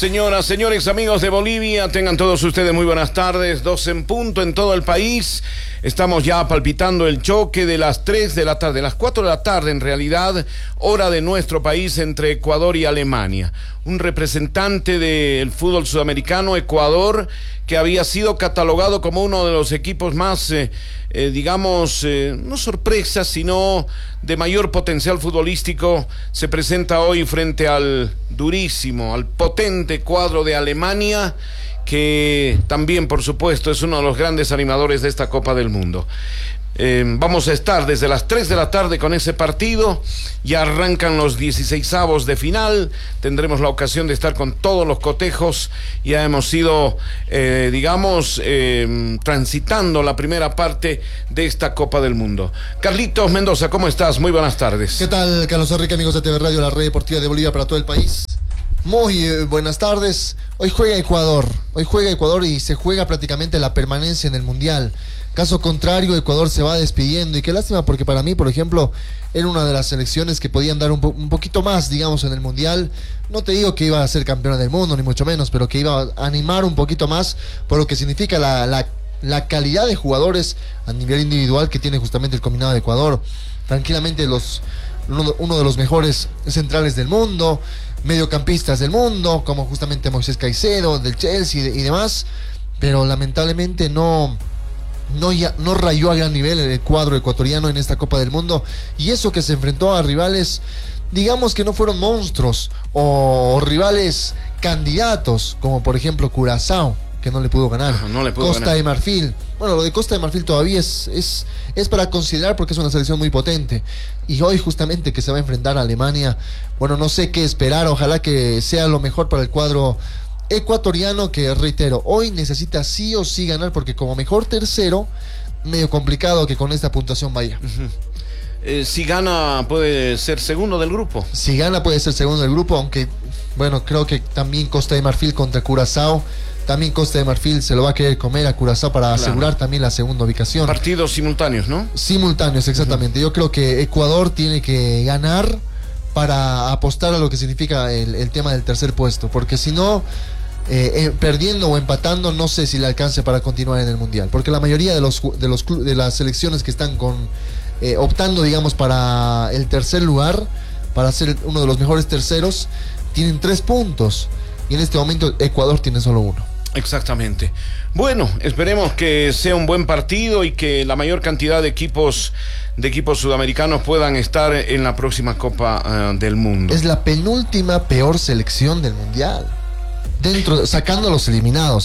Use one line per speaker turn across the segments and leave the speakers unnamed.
Señoras, señores, amigos de Bolivia, tengan todos ustedes muy buenas tardes. 12 en punto en todo el país. Estamos ya palpitando el choque de las 3 de la tarde, las 4 de la tarde en realidad, hora de nuestro país, entre Ecuador y Alemania. Un representante del fútbol sudamericano, Ecuador, que había sido catalogado como uno de los equipos más, no sorpresas, sino de mayor potencial futbolístico, se presenta hoy frente al durísimo, al potente cuadro de Alemania, que también, por supuesto, es uno de los grandes animadores de esta Copa del Mundo. Vamos a estar desde las 3 de la tarde con ese partido. Ya arrancan los 16avos de final. Tendremos la ocasión de estar con todos los cotejos. Ya hemos ido, transitando la primera parte de esta Copa del Mundo. Carlitos Mendoza, ¿cómo estás? Muy buenas tardes.
¿Qué tal, Carlos Enrique, amigos de TV Radio, la red deportiva de Bolivia para todo el país? Muy buenas tardes. Hoy juega Ecuador y se juega prácticamente la permanencia en el Mundial. Caso contrario, Ecuador se va despidiendo, y qué lástima, porque para mí, por ejemplo, era una de las selecciones que podían dar un poquito más, digamos, en el Mundial. No te digo que iba a ser campeona del mundo, ni mucho menos, pero que iba a animar un poquito más por lo que significa la calidad de jugadores a nivel individual que tiene justamente el combinado de Ecuador. Tranquilamente uno de los mejores centrales del mundo, mediocampistas del mundo, como justamente Moisés Caicedo, del Chelsea y demás, pero lamentablemente no rayó a gran nivel el cuadro ecuatoriano en esta Copa del Mundo, y eso que se enfrentó a rivales, digamos que no fueron monstruos o rivales candidatos, como por ejemplo Curazao, que no le pudo ganar. Costa de Marfil. Bueno, lo de Costa de Marfil todavía es para considerar, porque es una selección muy potente. Y hoy justamente que se va a enfrentar a Alemania, bueno, no sé qué esperar. Ojalá que sea lo mejor para el cuadro ecuatoriano, que reitero, hoy necesita sí o sí ganar, porque como mejor tercero, medio complicado que con esta puntuación vaya.
Si gana, puede ser segundo del grupo.
Si gana, puede ser segundo del grupo, aunque, bueno, creo que también Costa de Marfil contra Curazao, también Costa de Marfil se lo va a querer comer a Curazao para asegurar también la segunda ubicación.
Partidos simultáneos, ¿no?
Simultáneos, exactamente. Yo creo que Ecuador tiene que ganar para apostar a lo que significa el tema del tercer puesto, porque si no, perdiendo o empatando, no sé si le alcance para continuar en el Mundial, porque la mayoría de las selecciones que están optando, digamos, para el tercer lugar, para ser uno de los mejores terceros, tienen 3 puntos, y en este momento Ecuador tiene solo 1.
Exactamente. Bueno, esperemos que sea un buen partido y que la mayor cantidad de equipos sudamericanos puedan estar en la próxima Copa del Mundo.
Es la penúltima peor selección del Mundial. Sacando los eliminados,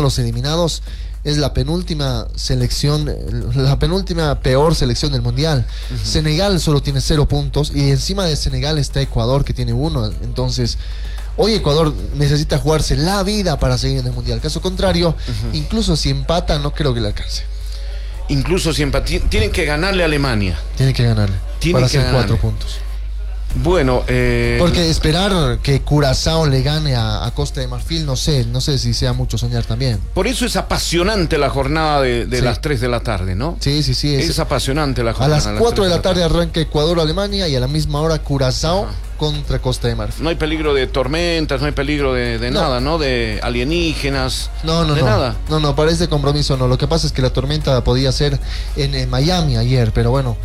es la penúltima selección, la penúltima peor selección del Mundial. Senegal solo tiene 0 puntos, y encima de Senegal está Ecuador, que tiene 1. Entonces, hoy Ecuador necesita jugarse la vida para seguir en el Mundial. Caso contrario, incluso si empata, no creo que le alcance.
Incluso si empata, tienen que ganarle a Alemania.
Tienen que ganarle para hacer 4 puntos.
Bueno,
porque esperar que Curazao le gane a Costa de Marfil, no sé si sea mucho soñar también.
Por eso es apasionante la jornada de las 3 de la tarde, ¿no?
Sí.
Es apasionante la jornada.
A las 4 de la tarde arranca Ecuador-Alemania, y a la misma hora Curazao contra Costa de Marfil.
No hay peligro de tormentas, no hay peligro de nada, ¿no? De alienígenas. Nada.
No, para este compromiso no. Lo que pasa es que la tormenta podía ser en Miami ayer, pero bueno,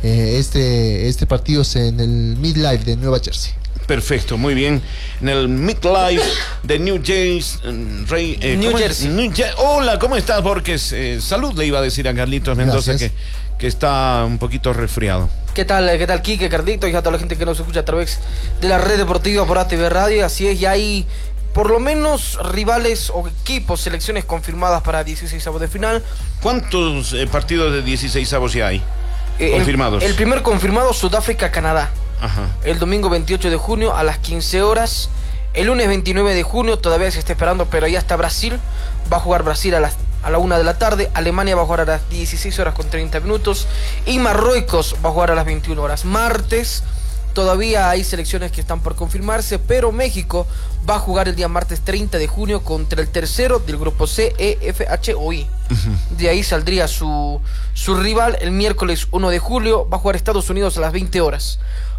este partido es en el Midlife de Nueva Jersey.
Perfecto, muy bien. En el Midlife de New Jersey. Hola, ¿cómo estás, Borges? Salud, le iba a decir a Carlitos Mendoza, que está un poquito resfriado.
¿Qué tal, Quique, Cardito y a toda la gente que nos escucha a través de la red deportiva por ATV Radio? Así es, ya hay por lo menos rivales o equipos, selecciones confirmadas para 16avos de final.
¿Cuántos partidos de 16avos ya hay confirmados?
El primer confirmado, Sudáfrica-Canadá. El domingo 28 de junio a las 15 horas. El lunes 29 de junio todavía se está esperando, pero ya está Brasil. Va a jugar Brasil a la 1 de la tarde. Alemania va a jugar a las 16 horas con 30 minutos. Y Marruecos va a jugar a las 21 horas. Martes todavía hay selecciones que están por confirmarse, pero México va a jugar el día martes 30 de junio contra el tercero del grupo C, E, F, H o I. De ahí saldría su rival. El miércoles 1 de julio va a jugar Estados Unidos a las 20 horas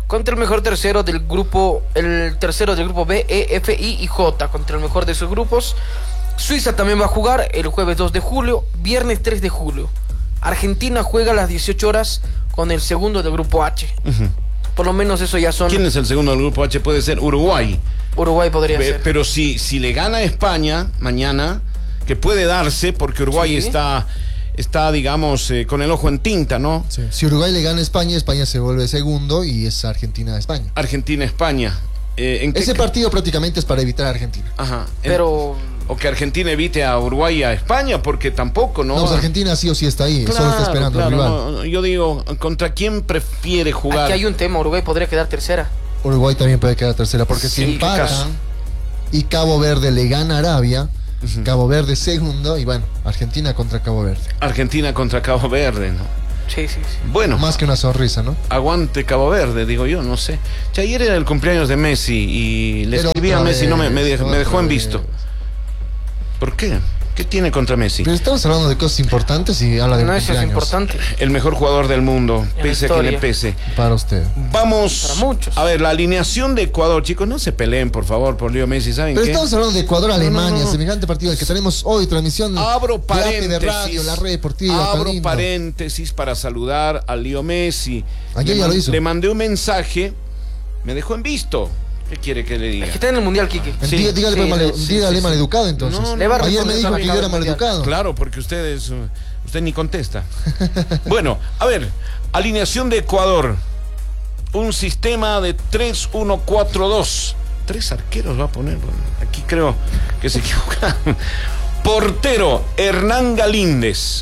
contra el mejor tercero del grupo, el tercero del grupo B, E, F, I y J, contra el mejor de sus grupos. Suiza también va a jugar el jueves 2 de julio, viernes 3 de julio. Argentina juega a las 18 horas con el segundo del grupo H. Por lo menos eso ya son...
¿Quién es el segundo del grupo H? Puede ser Uruguay.
Uruguay podría ser.
Pero si le gana a España mañana, que puede darse, porque Uruguay
Sí.
está, digamos, con el ojo en tinta, ¿no?
Sí. Si Uruguay le gana a España, España se vuelve segundo y es Argentina-España.
Argentina-España. ¿En qué
Ese partido prácticamente es para evitar a Argentina.
Ajá.
Pero...
O que Argentina evite a Uruguay y a España, porque tampoco, ¿no?
No, pues Argentina sí o sí está ahí, solo está esperando al rival.
no, yo digo, ¿contra quién prefiere jugar?
Aquí hay un tema, Uruguay podría quedar tercera.
Uruguay también puede quedar tercera, porque
Sí,
si
¿qué caso?
empatan y Cabo Verde le gana a Arabia, Cabo Verde segundo, y bueno, Argentina contra Cabo Verde.
Argentina contra Cabo Verde, ¿no?
Sí.
Bueno,
Más que una sonrisa, ¿no?
aguante Cabo Verde, digo yo, no sé. Ya ayer era el cumpleaños de Messi y le
Pero
escribí a
otra
Messi, no me
vez,
dejó
otra
en
vez.
visto. ¿Por qué? ¿Qué tiene contra Messi?
Pero estamos hablando de cosas importantes y habla de
No, eso es
cumpleaños.
importante.
El mejor jugador del mundo,
En la
pese a que le
historia.
pese.
Para usted.
Vamos
Para muchos.
a ver la alineación de Ecuador, chicos, no se peleen, por favor, por Leo Messi, ¿saben
Pero
qué?
estamos hablando de Ecuador-Alemania,
No.
semejante partido del que tenemos hoy, transmisión
Abro
de
paréntesis.
ATV Radio, la red deportiva. tan
Abro
lindo.
paréntesis para saludar a Leo Messi.
Ayer ya lo hizo.
Le mandé un mensaje, me dejó en visto. ¿Qué quiere que le diga?
Es que está en el Mundial, Kiki.
Sí,
Dígale,
sí,
pues,
sí,
dígale
sí,
maleducado entonces.
No,
Le va a
Ayer me
responder
dijo que yo
también
era
al Mundial.
maleducado.
Claro, porque usted ni contesta. Bueno, a ver, alineación de Ecuador. Un sistema de 3-1-4-2. 3 arqueros va a poner. Bueno, aquí creo que se equivoca. Portero, Hernán Galíndez.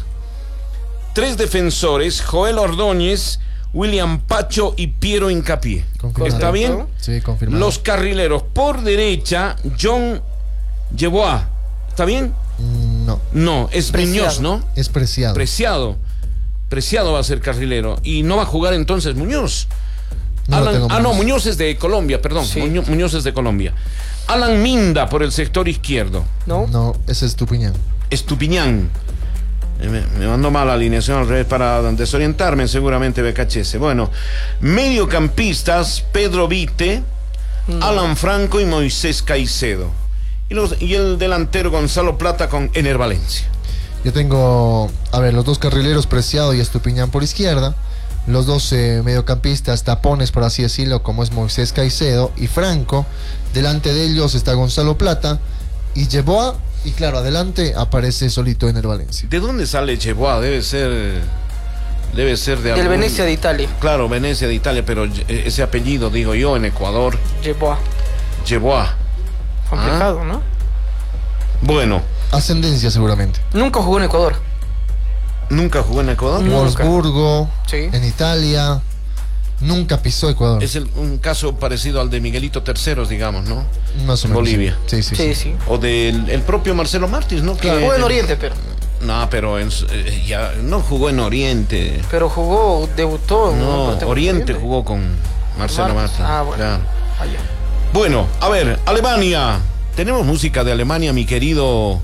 3 defensores, Joel Ordóñez, William Pacho y Piero Hincapié.
Confirmado.
¿Está bien?
Sí, confirmado.
Los carrileros, por derecha, John Yeboah. ¿Está bien?
No,
No, es
Preciado.
Muñoz, ¿no?
es Preciado.
Preciado va a ser carrilero. Y no va a jugar entonces Muñoz.
No lo tengo
no,
Muñoz.
Muñoz es de Colombia, perdón.
Sí.
Muñoz es de Colombia. Alan Minda por el sector izquierdo.
¿No?
No, ese es Tupiñán.
Estupiñán. Me mandó mal la alineación al revés para desorientarme, seguramente BKHS. Bueno, mediocampistas, Pedro Vite, Alan Franco y Moisés Caicedo. Y el delantero Gonzalo Plata con Ener Valencia.
Yo tengo, a ver, los dos carrileros, Preciado y Estupiñán por izquierda. Los dos mediocampistas, tapones, por así decirlo, como es Moisés Caicedo y Franco. Delante de ellos está Gonzalo Plata y Yeboah. Y claro, adelante aparece solito Ener Valencia.
¿De dónde sale Yeboah? Debe ser de
Del
algún...
Venecia de Italia.
Claro, Venecia de Italia, pero ese apellido, digo yo, en Ecuador,
Yeboah.
Yeboah.
Complicado, ¿no?
Bueno,
Ascendencia seguramente.
Nunca jugó en Ecuador.
¿nunca jugó en Ecuador?
Nunca.
Wolfsburgo,
Sí.
en Italia. Nunca pisó Ecuador.
Es un caso parecido al de Miguelito Terceros, digamos, ¿no?
Más o
en
menos.
Bolivia.
Sí, sí, sí.
Sí.
O del el propio Marcelo Martins, ¿no?
Claro, jugó en Oriente, pero.
No, pero ya no jugó en Oriente.
Pero jugó, debutó. en un
No,
partido
Oriente
con
jugó con Marcelo
Martins.
Martins.
Ah, bueno.
Claro.
Allá.
Bueno, a ver, Alemania. Tenemos música de Alemania, mi querido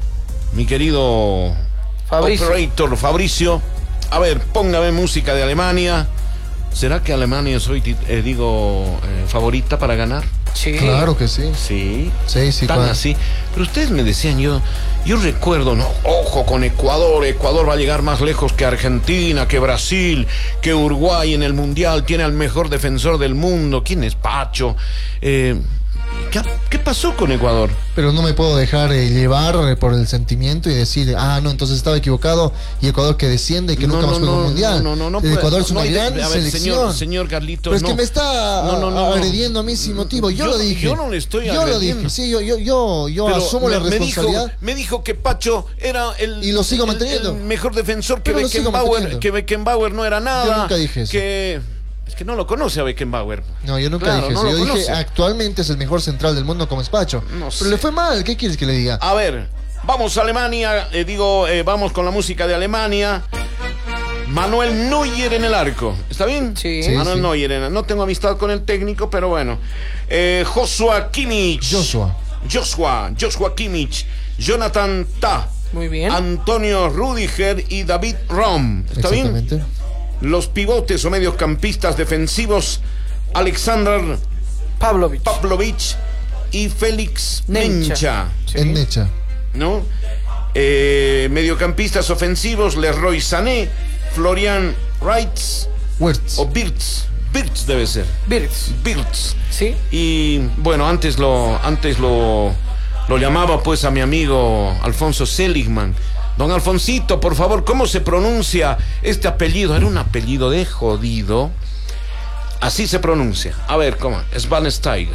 Fabricio.
operator Fabricio. A ver, póngame música de Alemania. ¿Será que Alemania es hoy, favorita para ganar?
Sí.
Claro que sí.
Sí.
Sí, sí,
Tan
claro.
así. Pero ustedes me decían, yo recuerdo, no, ojo con Ecuador. Ecuador va a llegar más lejos que Argentina, que Brasil, que Uruguay en el Mundial. Tiene al mejor defensor del mundo. ¿Quién es Pacho? ¿Qué pasó con Ecuador?
Pero no me puedo dejar llevar por el sentimiento y decir, no, entonces estaba equivocado y Ecuador que desciende y que nunca más juega un mundial. El Ecuador es una gran selección.
Señor Carlitos,
Pero es que me está agrediendo a mí sin motivo. Yo lo dije.
Yo no le estoy
Yo lo
agrediendo.
dije. Sí, yo
Pero
asumo la responsabilidad.
Me dijo que Pacho era
Y lo sigo manteniendo.
el mejor defensor, que
Pero lo sigo manteniendo.
Beckenbauer no era nada.
Yo nunca dije eso.
Es que no lo conoce a Beckenbauer.
No, yo nunca
Claro,
dije
no
eso.
lo
Yo
conoce.
dije, actualmente es el mejor central del mundo como es Pacho.
No
Pero
sé.
le fue mal. ¿Qué quieres que le diga?
A ver, vamos a Alemania, vamos con la música de Alemania. Manuel Neuer en el arco, ¿está bien?
Sí.
Sí.
Manuel Neuer, no tengo amistad con el técnico, pero bueno. Joshua Kimmich. Joshua Kimmich. Jonathan Tah.
Muy bien.
Antonio Rudiger y David Raum, ¿está bien?
Exactamente.
Los pivotes o mediocampistas defensivos, Alexander
Pavlovich
y Félix Mencha.
Sí.
En Necha.
¿No? Mediocampistas ofensivos, Leroy Sané, Florian
Wirtz.
o Birtz debe ser. Birtz.
Sí.
Y bueno, antes lo llamaba pues a mi amigo Alfonso Seligman. Don Alfonsito, por favor, ¿cómo se pronuncia este apellido? Era un apellido de jodido. Así se pronuncia. A ver, ¿cómo? Schweinsteiger.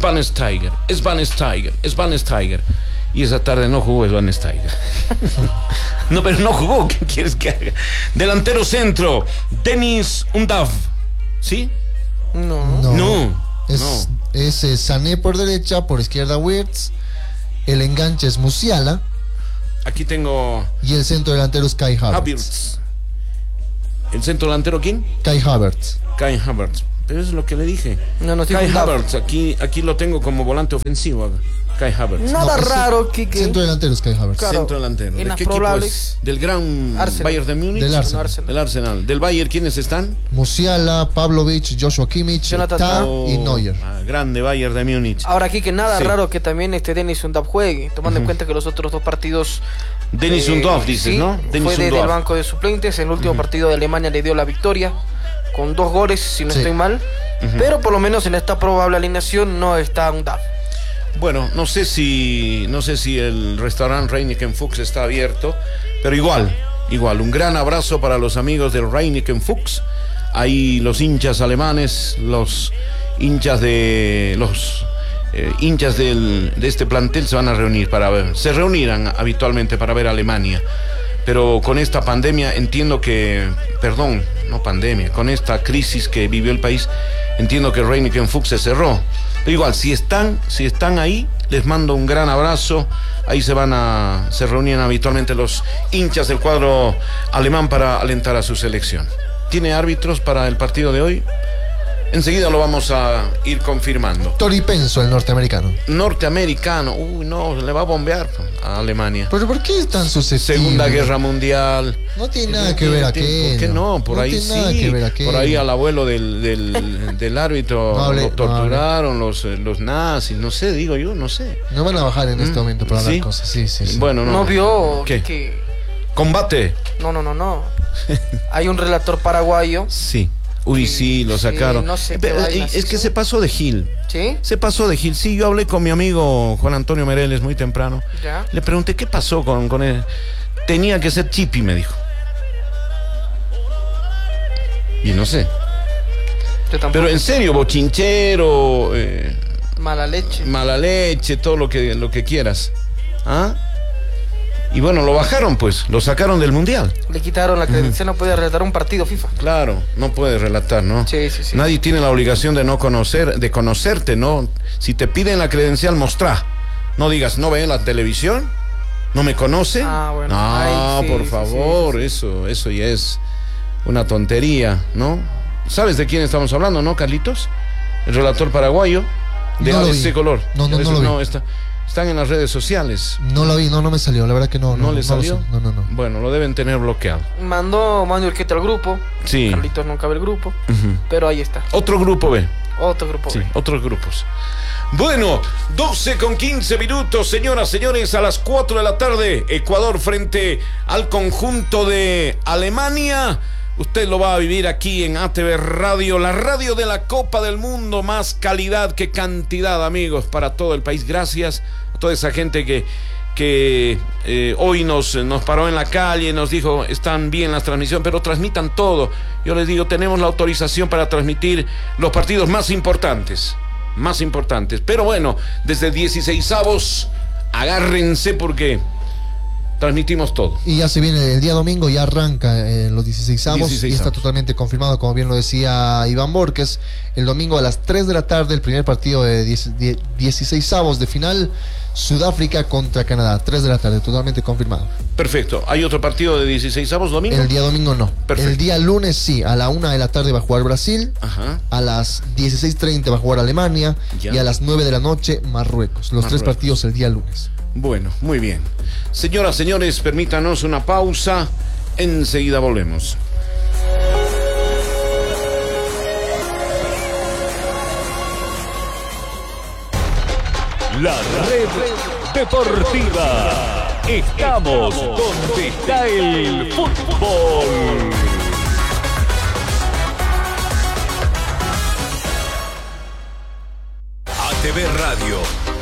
Y esa tarde no jugó Schweinsteiger. No, pero no jugó. ¿Qué quieres que haga? Delantero centro, Denis Undav. ¿Sí? No.
Es Sané por derecha, por izquierda Wirtz. El enganche es Musiala.
Aquí tengo
Y el centro delantero es Kai Havertz.
Havertz. ¿El centro delantero quién?
Kai Havertz.
Kai Havertz. Pero eso es lo que le dije.
No,
Kai
dijo Undav.
Havertz. Aquí lo tengo como volante ofensivo. Kai Havertz.
Nada
No,
raro, Kike.
Centro delantero es Kai Havertz.
Claro.
Centro delantero.
En
¿De
las
qué equipo
probables-
es? ¿Del gran
Arsenal.
Bayern de Múnich?
Del Arsenal.
Del Arsenal. ¿Del Bayern quiénes están?
Musiala, Pavlovich, Joshua Kimmich,
Jonathan
Tah
Tah.
y Neuer.
Grande Bayern de Múnich.
Ahora, Kike, nada
Sí.
raro que también Denis Undav juegue, tomando en cuenta que los otros dos partidos...
Denis Undav, dices,
sí,
¿no? Denis
fue del
Undav.
banco de suplentes. En el último partido de Alemania le dio la victoria con 2 goles, si no
Sí.
estoy mal. Pero por lo menos en esta probable alineación no está Undav.
Bueno, no sé si el restaurante Reineken Fuchs está abierto, pero igual, un gran abrazo para los amigos del Reineken Fuchs. Ahí los hinchas alemanes, los hinchas de este plantel se van a reunir se reunirán habitualmente para ver a Alemania. Pero con esta pandemia entiendo que, con esta crisis que vivió el país, entiendo que Reineken Fuchs se cerró. Pero igual, si están ahí, les mando un gran abrazo. Ahí se reunían habitualmente los hinchas del cuadro alemán para alentar a su selección. ¿Tiene árbitros para el partido de hoy? Enseguida lo vamos a ir confirmando.
Tori Penso, el norteamericano.
Norteamericano, no, le va a bombear a Alemania.
¿Pero por qué es tan susceptible?
Segunda Guerra Mundial.
No tiene nada que ver aquello.
¿Por qué no? Por ahí
tiene nada
sí.
que ver aquello.
Por ahí al abuelo del árbitro lo torturaron los nazis. No sé, digo yo, no sé.
No van a bajar en este momento para
¿Sí?
hablar cosas. Sí.
Bueno, no.
¿No vio
¿Qué?
que...
Combate.
No. Hay un relator paraguayo.
Sí. Uy, sí, lo sacaron.
no sé qué
Pero,
vainas
es que
hizo.
se pasó de Gil.
¿Sí?
Se pasó de Gil. Sí, yo hablé con mi amigo Juan Antonio Mereles muy temprano.
Ya.
Le pregunté qué pasó con él. Tenía que ser Chipi, me dijo. Y no sé.
Yo tampoco.
Pero en serio, bochinchero,
Mala leche.
mala leche, todo lo que quieras. ¿Ah? Y bueno, lo bajaron pues, lo sacaron del Mundial.
Le quitaron la credencial, no podía relatar un partido FIFA.
Claro, no puedes relatar, ¿no?
Sí.
Nadie tiene la obligación de conocerte, ¿no? Si te piden la credencial, mostrá. No digas, ¿no ve en la televisión? ¿No me conoce?
Ah, bueno.
No,
Ay, sí,
por
sí,
favor, eso ya es una tontería, ¿no? ¿Sabes de quién estamos hablando, no, Carlitos? El relator paraguayo de
No lo vi.
ese color.
No lo vi.
Están en las redes sociales.
No lo vi, no me salió. La verdad que no.
¿No le salió?
Lo sé. No.
Bueno, lo deben tener bloqueado.
Mandó Urqueta al grupo.
Sí.
Carlitos nunca ve el grupo. Pero ahí está.
Otro grupo B.
Otro grupo.
Sí,
B.
otros grupos. Bueno, 12:15, señoras, señores, a las 4 de la tarde, Ecuador frente al conjunto de Alemania. Usted lo va a vivir aquí en ATV Radio, la radio de la Copa del Mundo, más calidad que cantidad, amigos, para todo el país. Gracias a toda esa gente que hoy nos paró en la calle, nos dijo, están bien las transmisiones, pero transmitan todo. Yo les digo, tenemos la autorización para transmitir los partidos más importantes. Pero bueno, desde 16avos, agárrense porque transmitimos todo.
Y ya se viene el día domingo, ya arranca los 16avos
16avos.
y está totalmente confirmado, como bien lo decía Iván Borges, el domingo a las 3 de la tarde, el primer partido de 16avos de final, Sudáfrica contra Canadá, 3 de la tarde, totalmente confirmado.
Perfecto. ¿Hay otro partido de 16avos domingo?
El día domingo no.
Perfecto.
El día lunes sí, a la 1 de la tarde va a jugar Brasil,
Ajá.
a las 16:30 va a jugar Alemania
Ya.
y a las 9 de la noche Marruecos. Los tres partidos el día lunes.
Bueno, muy bien. Señoras, señores, permítanos una pausa. Enseguida volvemos.
La red deportiva. Estamos donde está el fútbol.
ATV Radio